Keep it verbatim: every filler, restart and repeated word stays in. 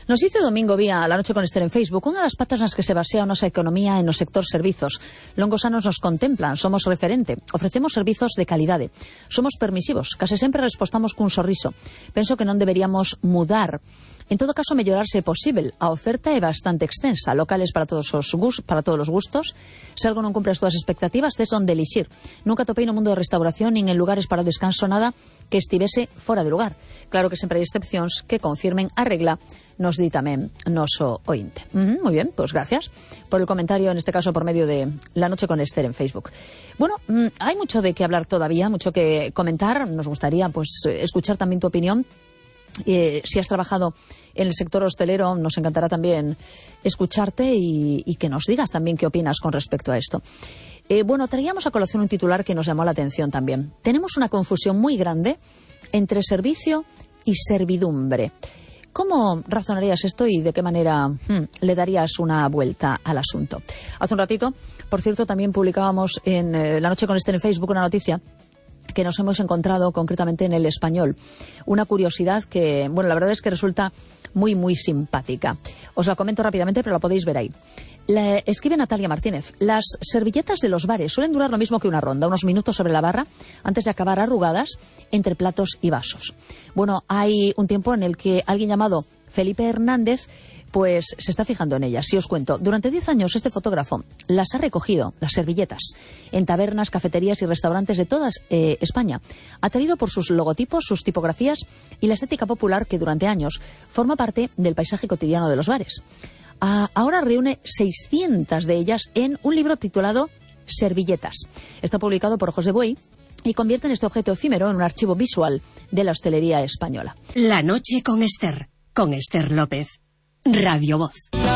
Nos dice Domingo Vía, La Noche con Esther en Facebook, unha das patas nas que se basea a nosa economía é no sector servizos. Longosanos nos contemplan, somos referente, ofrecemos servizos de calidade, somos permisivos, case sempre respostamos cun sorriso. Penso que non deberíamos mudar. En todo caso, mellorar se é posible. A oferta é bastante extensa, locales para todos os gustos, para todos os gustos. Se algo non cumpre as túas expectativas, tes onde elixir. Nunca topei no mundo da restauración nin en lugares para o descanso nada que estivese fora de lugar. Claro que sempre hai excepcións que confirmen a regla, nos di tamén noso ointe. Uh-huh, moi bien, pues gracias por el comentario, en este caso por medio de La Noche con Esther en Facebook. Bueno, mmm, hay mucho de qué hablar todavía, mucho que comentar. Nos gustaría pues escuchar también tu opinión. Eh, si has trabajado en el sector hostelero, nos encantará también escucharte y, y que nos digas también qué opinas con respecto a esto. Eh, bueno, traíamos a colación un titular que nos llamó la atención también. Tenemos una confusión muy grande entre servicio y servidumbre. ¿Cómo razonarías esto y de qué manera hmm, le darías una vuelta al asunto? Hace un ratito, por cierto, también publicábamos en eh, La Noche con Esther en Facebook una noticia que nos hemos encontrado concretamente en El Español. Una curiosidad que, bueno, la verdad es que resulta muy, muy simpática. Os la comento rápidamente, pero la podéis ver ahí. La, escribe Natalia Martínez. Las servilletas de los bares suelen durar lo mismo que una ronda, unos minutos sobre la barra, antes de acabar arrugadas entre platos y vasos. Bueno, hay un tiempo en el que alguien llamado Felipe Hernández pues se está fijando en ellas. Si os cuento, durante diez años este fotógrafo las ha recogido, las servilletas, en tabernas, cafeterías y restaurantes de toda eh, España. Ha traído por sus logotipos, sus tipografías y la estética popular que durante años forma parte del paisaje cotidiano de los bares. Ah, ahora reúne seiscientas de ellas en un libro titulado Servilletas. Está publicado por José Buey y convierte en este objeto efímero en un archivo visual de la hostelería española. La Noche con Esther, con Esther López. Radio Voz.